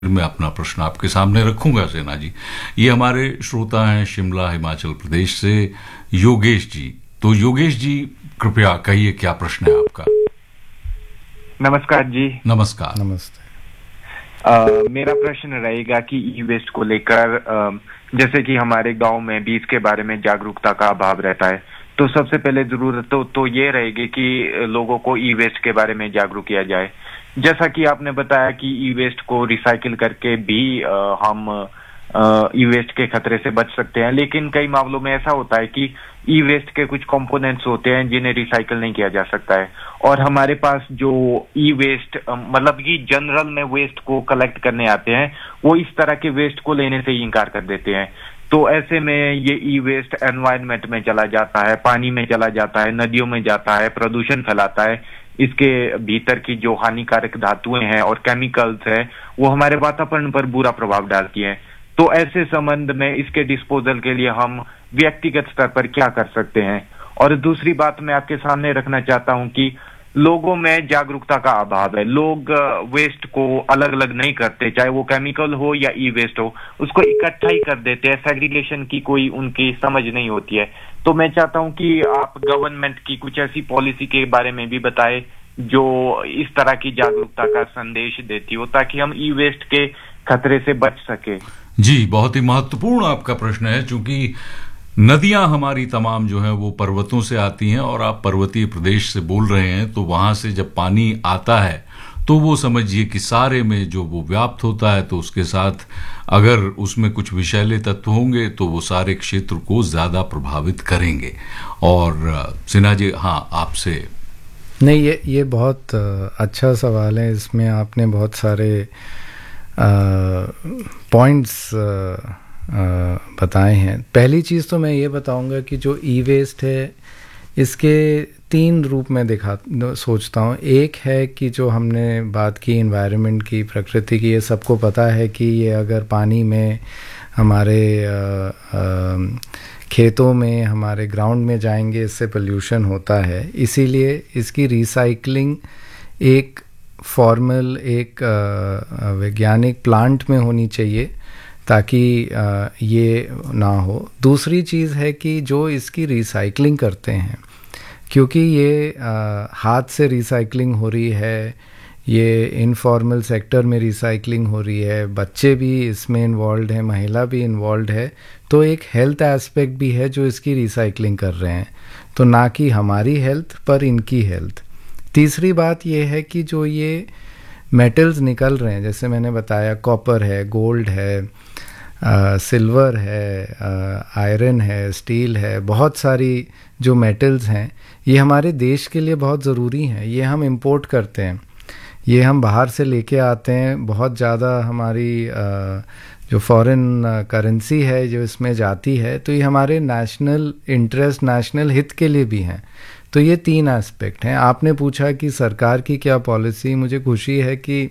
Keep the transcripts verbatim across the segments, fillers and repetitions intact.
मैं अपना प्रश्न आपके सामने रखूंगा सेना जी। ये हमारे श्रोता हैं शिमला हिमाचल प्रदेश से योगेश जी। तो योगेश जी कृपया कहिए क्या प्रश्न है आपका। नमस्कार जी। नमस्कार। नमस्ते। आ, मेरा प्रश्न रहेगा कि ई वेस्ट को लेकर, जैसे कि हमारे गांव में भी इसके बारे में जागरूकता का अभाव रहता है, तो सबसे पहले जरूरत तो, तो ये रहेगी कि लोगों को ई वेस्ट के बारे में जागरूक किया जाए। जैसा कि आपने बताया कि ई वेस्ट को रिसाइकिल करके भी आ, हम ई वेस्ट के खतरे से बच सकते हैं, लेकिन कई मामलों में ऐसा होता है कि ई वेस्ट के कुछ कंपोनेंट्स होते हैं जिन्हें रिसाइकिल नहीं किया जा सकता है, और हमारे पास जो ई वेस्ट मतलब कि जनरल में वेस्ट को कलेक्ट करने आते हैं वो इस तरह के वेस्ट को लेने से ही इनकार कर देते हैं। तो ऐसे में ये ई वेस्ट एनवायरनमेंट में चला जाता है, पानी में चला जाता है, नदियों में जाता है, प्रदूषण फैलाता है। इसके भीतर की जो हानिकारक धातुएं हैं और केमिकल्स हैं वो हमारे वातावरण पर बुरा प्रभाव डालती हैं। तो ऐसे संबंध में इसके डिस्पोजल के लिए हम व्यक्तिगत स्तर पर क्या कर सकते हैं? और दूसरी बात मैं आपके सामने रखना चाहता हूं कि लोगों में जागरूकता का अभाव है। लोग वेस्ट को अलग अलग नहीं करते, चाहे वो केमिकल हो या ई वेस्ट हो, उसको इकट्ठा ही कर देते हैं। सेग्रीगेशन की कोई उनकी समझ नहीं होती है। तो मैं चाहता हूं कि आप गवर्नमेंट की कुछ ऐसी पॉलिसी के बारे में भी बताएं जो इस तरह की जागरूकता का संदेश देती हो, ताकि हम ई वेस्ट के खतरे से बच सके। जी, बहुत ही महत्वपूर्ण आपका प्रश्न है, क्योंकि नदियां हमारी तमाम जो है वो पर्वतों से आती हैं, और आप पर्वतीय प्रदेश से बोल रहे हैं, तो वहां से जब पानी आता है तो वो समझिए कि सारे में जो वो व्याप्त होता है, तो उसके साथ अगर उसमें कुछ विषैले तत्व होंगे तो वो सारे क्षेत्र को ज्यादा प्रभावित करेंगे। और सिन्हा जी, हाँ आपसे। नहीं, ये ये बहुत अच्छा सवाल है। इसमें आपने बहुत सारे पॉइंट्स बताए हैं। पहली चीज़ तो मैं ये बताऊंगा कि जो ई वेस्ट है इसके तीन रूप में दिखा सोचता हूँ। एक है कि जो हमने बात की एनवायरनमेंट की, प्रकृति की, ये सबको पता है कि ये अगर पानी में, हमारे आ, आ, खेतों में, हमारे ग्राउंड में जाएंगे इससे पोल्यूशन होता है। इसीलिए इसकी रिसाइकलिंग एक फॉर्मल, एक वैज्ञानिक प्लांट में होनी चाहिए ताकि आ, ये ना हो। दूसरी चीज़ है कि जो इसकी रिसाइकलिंग करते हैं, क्योंकि ये आ, हाथ से रिसाइकलिंग हो रही है, ये इनफॉर्मल सेक्टर में रिसाइकलिंग हो रही है, बच्चे भी इसमें इन्वॉल्व हैं, महिला भी इन्वॉल्व है, तो एक हेल्थ एस्पेक्ट भी है जो इसकी रिसाइकलिंग कर रहे हैं। तो ना कि हमारी हेल्थ पर इनकी हेल्थ। तीसरी बात ये है कि जो ये मेटल्स निकल रहे हैं, जैसे मैंने बताया, कॉपर है, गोल्ड है, आ, सिल्वर है, आयरन है, स्टील है, बहुत सारी जो मेटल्स हैं ये हमारे देश के लिए बहुत ज़रूरी हैं। ये हम इंपोर्ट करते हैं, ये हम बाहर से लेके आते हैं। बहुत ज़्यादा हमारी आ, जो फॉरेन करेंसी है जो इसमें जाती है, तो ये हमारे नेशनल इंटरेस्ट, नेशनल हित के लिए भी हैं। तो ये तीन एस्पेक्ट हैं। आपने पूछा कि सरकार की क्या पॉलिसी। मुझे खुशी है कि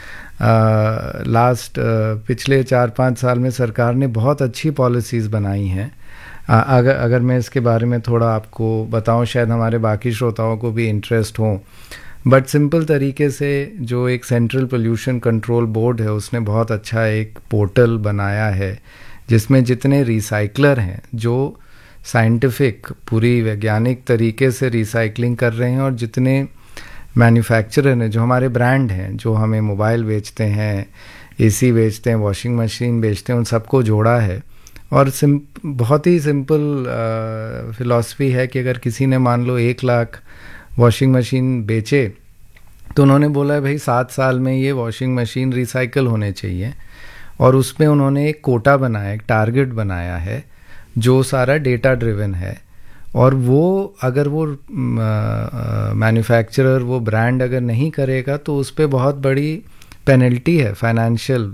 लास्ट पिछले चार पाँच साल में सरकार ने बहुत अच्छी पॉलिसीज़ बनाई हैं। अगर अगर मैं इसके बारे में थोड़ा आपको बताऊं, शायद हमारे बाकी श्रोताओं को भी इंटरेस्ट हो। बट सिंपल तरीके से जो एक सेंट्रल पोल्यूशन कंट्रोल बोर्ड है उसने बहुत अच्छा एक पोर्टल बनाया है जिसमें जितने रिसाइकलर हैं जो साइंटिफिक, पूरी वैज्ञानिक तरीके से रिसाइकलिंग कर रहे हैं, और जितने मैन्युफैक्चरर हैं, जो हमारे ब्रांड हैं, जो हमें मोबाइल बेचते हैं, एसी बेचते हैं, वॉशिंग मशीन बेचते हैं, उन सबको जोड़ा है। और सिम बहुत ही सिंपल फिलॉसफी है कि अगर किसी ने मान लो एक लाख वॉशिंग मशीन बेचे, तो उन्होंने बोला है भाई सात साल में ये वॉशिंग मशीन रिसाइकल होने चाहिए, और उसमें उन्होंने एक कोटा बनाया, एक टारगेट बनाया है जो सारा डेटा ड्रिवन है। और वो अगर वो मैन्युफैक्चरर, वो ब्रांड अगर नहीं करेगा तो उस पर बहुत बड़ी पेनल्टी है, फाइनेंशियल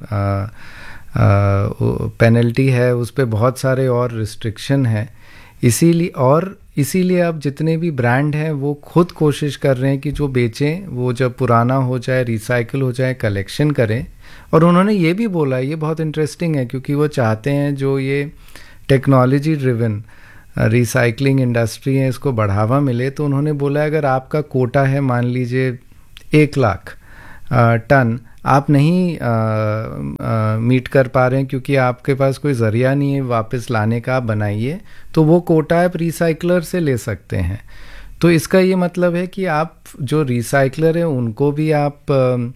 पेनल्टी है, उस पर बहुत सारे और रिस्ट्रिक्शन है। इसीलिए और इसीलिए अब जितने भी ब्रांड हैं वो खुद कोशिश कर रहे हैं कि जो बेचें वो जब पुराना हो जाए, रिसाइकिल हो जाए, कलेक्शन करें। और उन्होंने ये भी बोला, ये बहुत इंटरेस्टिंग है, क्योंकि वो चाहते हैं जो ये टेक्नोलॉजी ड्रिवन रिसाइकलिंग इंडस्ट्री है इसको बढ़ावा मिले। तो उन्होंने बोला अगर आपका कोटा है मान लीजिए एक लाख टन आप नहीं आ, आ, मीट कर पा रहे हैं क्योंकि आपके पास कोई ज़रिया नहीं है वापस लाने का, आप बनाइए, तो वो कोटा आप रिसाइकलर से ले सकते हैं। तो इसका ये मतलब है कि आप जो रिसाइकलर हैं उनको भी आप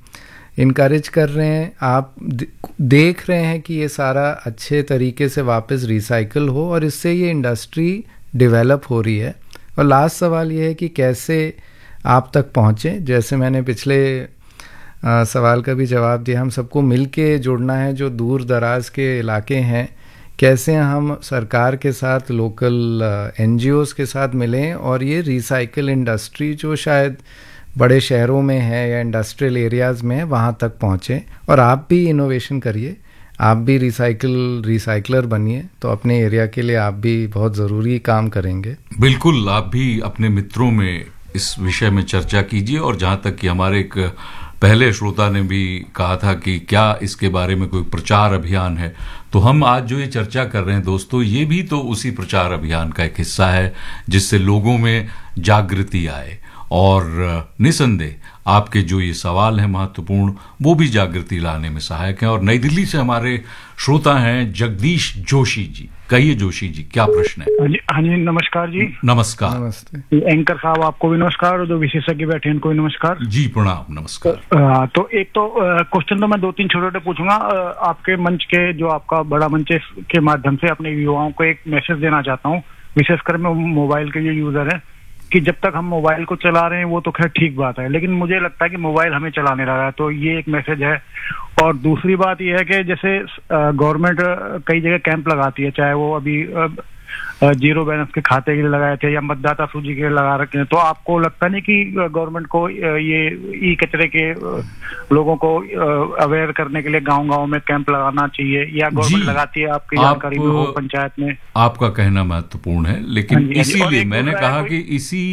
इनकरेज कर रहे हैं, आप देख रहे हैं कि ये सारा अच्छे तरीके से वापस रिसाइकल हो और इससे ये इंडस्ट्री डेवलप हो रही है। और लास्ट सवाल ये है कि कैसे आप तक पहुँचे, जैसे मैंने पिछले आ, सवाल का भी जवाब दिया, हम सबको मिल के जुड़ना है जो दूर दराज के इलाके हैं, कैसे हम सरकार के साथ, लोकल एनजीओज़ के साथ मिलें और ये रिसाइकल इंडस्ट्री जो शायद बड़े शहरों में है या इंडस्ट्रियल एरियाज़ में है वहाँ तक पहुँचे। और आप भी इनोवेशन करिए, आप भी रिसाइकल रिसाइकलर बनिए, तो अपने एरिया के लिए आप भी बहुत ज़रूरी काम करेंगे। बिल्कुल, आप भी अपने मित्रों में इस विषय में चर्चा कीजिए। और जहाँ तक कि हमारे एक पहले श्रोता ने भी कहा था कि क्या इसके बारे में कोई प्रचार अभियान है, तो हम आज जो ये चर्चा कर रहे हैं दोस्तों, ये भी तो उसी प्रचार अभियान का एक हिस्सा है जिससे लोगों में जागृति आए। और निसंदेह आपके जो ये सवाल हैं महत्वपूर्ण, वो भी जागृति लाने में सहायक हैं। और नई दिल्ली से हमारे श्रोता हैं जगदीश जोशी जी। कहिए जोशी जी, क्या प्रश्न है? हाँ जी, नमस्कार जी। नमस्कार। नमस्ते एंकर साहब, आपको भी नमस्कार और जो विशेषज्ञ बैठे हैं उनको भी नमस्कार जी। प्रणाम, नमस्कार। आ, तो एक तो क्वेश्चन तो मैं दो तीन छोटे छोटे पूछूंगा। आपके मंच के, जो आपका बड़ा मंच है, के माध्यम से अपने युवाओं को एक मैसेज देना चाहता हूँ, विशेषकर मैं मोबाइल के जो यूजर हैं, कि जब तक हम मोबाइल को चला रहे हैं वो तो खैर ठीक बात है, लेकिन मुझे लगता है कि मोबाइल हमें चलाने लगा है, तो ये एक मैसेज है। और दूसरी बात ये है कि जैसे गवर्नमेंट कई जगह कैंप लगाती है, चाहे वो अभी जीरो बैलेंस के खाते के लिए लगाए थे या मतदाता सूची के लिए लगा रखे हैं, तो आपको लगता नहीं कि गवर्नमेंट को ये ई कचरे के लोगों को अवेयर करने के लिए गांव गांव में कैंप लगाना चाहिए, या गवर्नमेंट लगाती है आपकी जानकारी में हो पंचायत में? आपका कहना महत्वपूर्ण है, लेकिन इसीलिए मैंने कहा कि इसी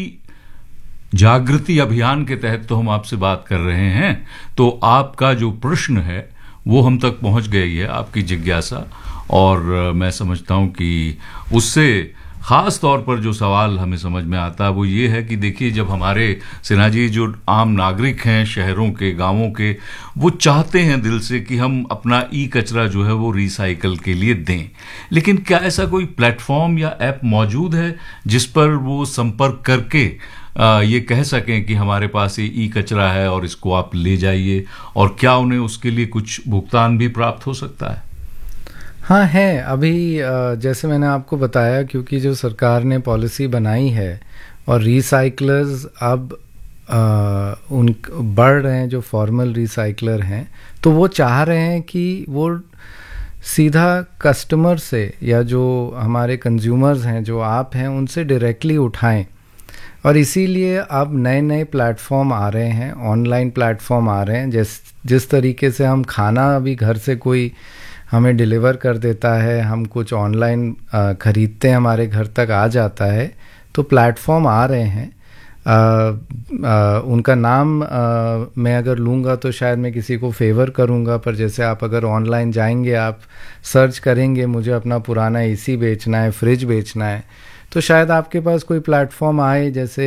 जागृति अभियान के तहत तो हम आपसे बात कर रहे हैं। तो आपका जो प्रश्न है वो हम तक पहुंच गई है, आपकी जिज्ञासा, और मैं समझता हूं कि उससे खास तौर पर जो सवाल हमें समझ में आता है वो ये है कि देखिए, जब हमारे सिन्हा जी जो आम नागरिक हैं शहरों के, गांवों के, वो चाहते हैं दिल से कि हम अपना ई कचरा जो है वो रिसाइकल के लिए दें, लेकिन क्या ऐसा कोई प्लेटफॉर्म या ऐप मौजूद है जिस पर वो संपर्क करके आ, ये कह सकें कि हमारे पास ये ई कचरा है और इसको आप ले जाइए, और क्या उन्हें उसके लिए कुछ भुगतान भी प्राप्त हो सकता है? हाँ है, अभी जैसे मैंने आपको बताया, क्योंकि जो सरकार ने पॉलिसी बनाई है और रिसाइकलर्स अब आ, उन बढ़ रहे हैं, जो फॉर्मल रिसाइकलर हैं, तो वो चाह रहे हैं कि वो सीधा कस्टमर से या जो हमारे कंज्यूमर्स हैं, जो आप हैं, उनसे डायरेक्टली उठाएं। और इसीलिए अब नए नए प्लेटफॉर्म आ रहे हैं, ऑनलाइन प्लेटफॉर्म आ रहे हैं। जिस जिस तरीके से हम खाना अभी घर से कोई हमें डिलीवर कर देता है, हम कुछ ऑनलाइन ख़रीदते हैं, हमारे घर तक आ जाता है, तो प्लेटफॉर्म आ रहे हैं। आ, आ, उनका नाम आ, मैं अगर लूँगा तो शायद मैं किसी को फेवर करूँगा, पर जैसे आप अगर ऑनलाइन जाएंगे, आप सर्च करेंगे, मुझे अपना पुराना एसी बेचना है, फ्रिज बेचना है, तो शायद आपके पास कोई प्लेटफॉर्म आए, जैसे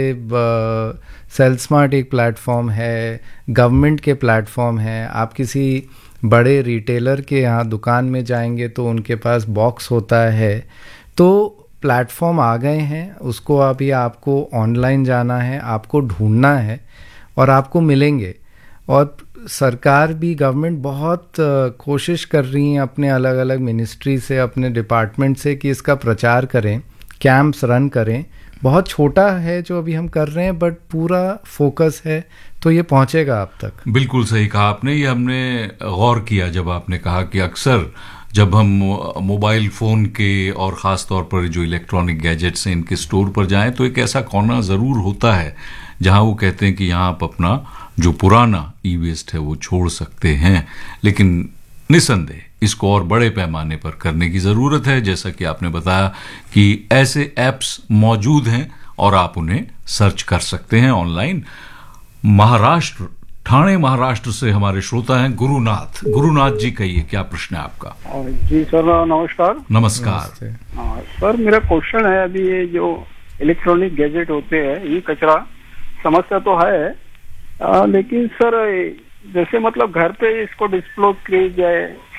सेल स्मार्ट एक प्लेटफॉर्म है, गवर्नमेंट के प्लेटफॉर्म हैं। आप किसी बड़े रिटेलर के यहाँ दुकान में जाएंगे तो उनके पास बॉक्स होता है। तो प्लेटफॉर्म आ गए हैं, उसको अभी आपको ऑनलाइन जाना है, आपको ढूंढना है और आपको मिलेंगे। और सरकार भी, गवर्नमेंट बहुत कोशिश कर रही है अपने अलग अलग मिनिस्ट्री से, अपने डिपार्टमेंट से, कि इसका प्रचार करें, कैंप्स रन करें। बहुत छोटा है जो अभी हम कर रहे हैं, बट पूरा फोकस है, तो ये पहुंचेगा आप तक। बिल्कुल सही कहा आपने। ये हमने गौर किया जब आपने कहा कि अक्सर जब हम मोबाइल फ़ोन के और ख़ास तौर पर जो इलेक्ट्रॉनिक गैजेट्स हैं इनके स्टोर पर जाएं, तो एक ऐसा कोना ज़रूर होता है जहां वो कहते हैं कि यहाँ आप अपना जो पुराना ई वेस्ट है वो छोड़ सकते हैं। लेकिन निसंदेह इसको और बड़े पैमाने पर करने की ज़रूरत है, जैसा कि आपने बताया कि ऐसे ऐप्स मौजूद हैं और आप उन्हें सर्च कर सकते हैं ऑनलाइन। महाराष्ट्र, ठाणे महाराष्ट्र से हमारे श्रोता हैं गुरुनाथ। गुरुनाथ जी, कहिए क्या प्रश्न है आपका? जी सर, नमस्कार। नमस्कार। हाँ सर, मेरा क्वेश्चन है, अभी ये जो इलेक्ट्रॉनिक गैजेट होते हैं, ये कचरा समस्या तो है, आ, लेकिन सर जैसे मतलब घर पे इसको डिस्पोज की जाए